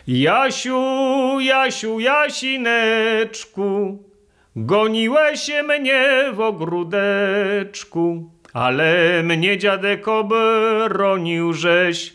Jasiu, Jasiu, Jasineczku, goniłeś mnie w ogródeczku, ale mnie dziadek obronił żeś,